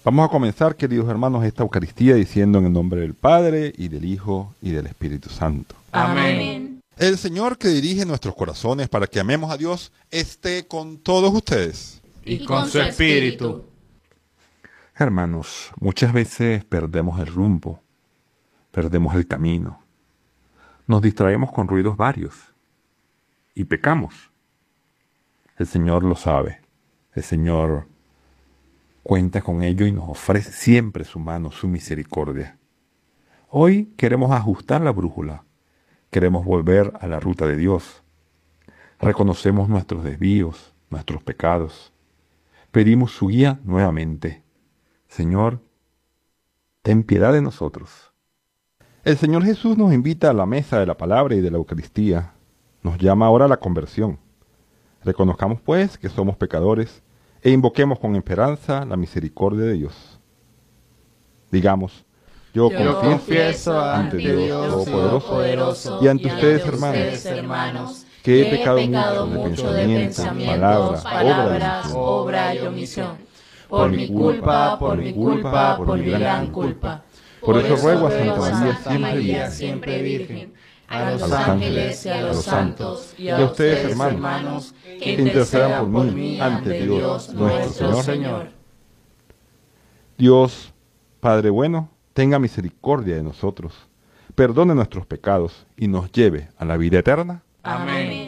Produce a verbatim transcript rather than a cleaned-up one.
Vamos a comenzar, queridos hermanos, esta Eucaristía diciendo en el nombre del Padre, y del Hijo, y del Espíritu Santo. Amén. El Señor que dirige nuestros corazones para que amemos a Dios esté con todos ustedes. Y con su espíritu. Hermanos, muchas veces perdemos el rumbo, perdemos el camino, nos distraemos con ruidos varios y pecamos. El Señor lo sabe, el Señor cuenta con ello y nos ofrece siempre su mano, su misericordia. Hoy queremos ajustar la brújula, queremos volver a la ruta de Dios. Reconocemos nuestros desvíos, nuestros pecados. Pedimos su guía nuevamente. Señor, ten piedad de nosotros. El Señor Jesús nos invita a la mesa de la palabra y de la Eucaristía. Nos llama ahora a la conversión. Reconozcamos, pues, que somos pecadores e invoquemos con esperanza la misericordia de Dios. Digamos, yo, Yo confieso, confieso ante Dios Todopoderoso Todopoderoso y ante y ustedes, ante hermanos, ustedes, hermanos, que he que pecado pecado mucho de pensamiento, pensamientos, palabra, palabras, obra y omisión. obra y omisión. Por mi culpa, por mi culpa, por mi gran culpa. Por eso ruego a ruego Santa María, Santa siempre María, Virgen, siempre Virgen, a los a los ángeles y a los santos, y a ustedes, hermanos, que intercedan por mí ante Dios nuestro Señor. Dios, Padre bueno, tenga misericordia de nosotros, perdone nuestros pecados y nos lleve a la vida eterna. Amén.